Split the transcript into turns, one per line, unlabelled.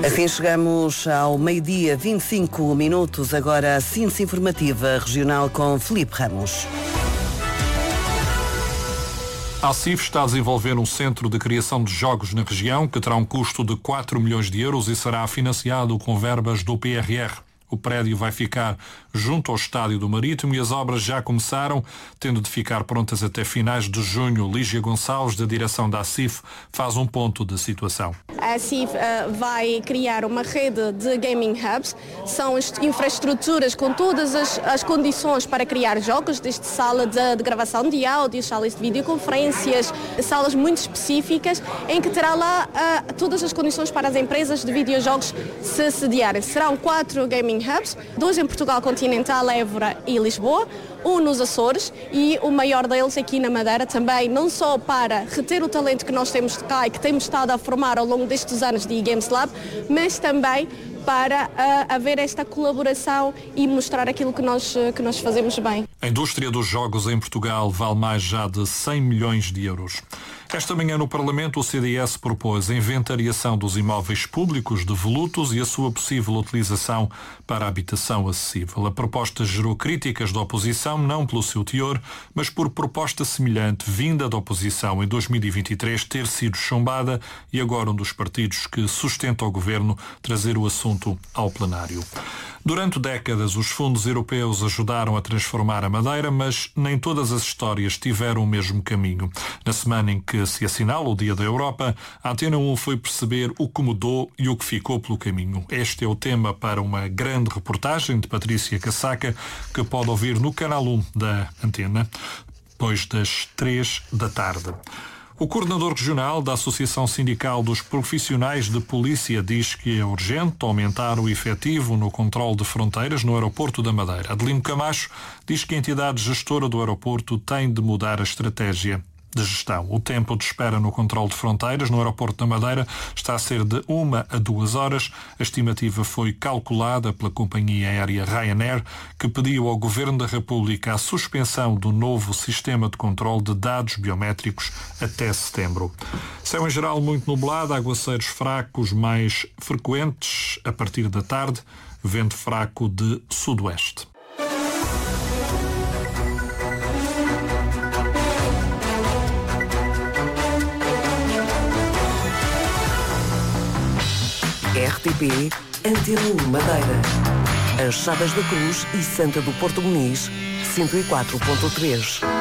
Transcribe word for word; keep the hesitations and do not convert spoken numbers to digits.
Assim chegamos ao meio-dia, vinte e cinco minutos, agora a síntese informativa regional com Filipe Ramos.
A C I F está a desenvolver um centro de criação de jogos na região que terá um custo de quatro milhões de euros e será financiado com verbas do P R R. O prédio vai ficar junto ao Estádio do Marítimo e as obras já começaram, tendo de ficar prontas até finais de junho. Lígia Gonçalves, da direção da A C I F, faz um ponto da situação.
A C I F uh, vai criar uma rede de gaming hubs, são infraestruturas com todas as, as condições para criar jogos, desde sala de, de gravação de áudio, salas de videoconferências, salas muito específicas, em que terá lá uh, todas as condições para as empresas de videojogos se sediarem. Serão quatro gaming hubs, dois em Portugal continental, Évora e Lisboa, um nos Açores e o maior deles aqui na Madeira também, não só para reter o talento que nós temos de cá e que temos estado a formar ao longo destes anos de eGames Lab, mas também para uh, haver esta colaboração e mostrar aquilo que nós, uh, que nós fazemos bem.
A indústria dos jogos em Portugal vale mais já de cem milhões de euros. Esta manhã no Parlamento o C D S propôs a inventariação dos imóveis públicos devolutos e a sua possível utilização para a habitação acessível. A proposta gerou críticas da oposição, não pelo seu teor, mas por proposta semelhante vinda da oposição em dois mil e vinte e três ter sido chumbada e agora um dos partidos que sustenta o governo trazer o assunto ao plenário. Durante décadas, os fundos europeus ajudaram a transformar a Madeira, mas nem todas as histórias tiveram o mesmo caminho. Na semana em que se assinala o Dia da Europa, a Antena um foi perceber o que mudou e o que ficou pelo caminho. Este é o tema para uma grande reportagem de Patrícia Casaca, que pode ouvir no canal um da Antena, depois das três da tarde. O coordenador regional da Associação Sindical dos Profissionais de Polícia diz que é urgente aumentar o efetivo no controle de fronteiras no aeroporto da Madeira. Adelino Camacho diz que a entidade gestora do aeroporto tem de mudar a estratégia de gestão. O tempo de espera no controle de fronteiras no aeroporto da Madeira está a ser de uma a duas horas. A estimativa foi calculada pela companhia aérea Ryanair, que pediu ao Governo da República a suspensão do novo sistema de controle de dados biométricos até setembro. Céu em geral muito nublado, aguaceiros fracos mais frequentes a partir da tarde, vento fraco de sudoeste.
R T P Antena um Madeira. As Chadas da Cruz e Santa do Porto Muniz, cento e quatro ponto três.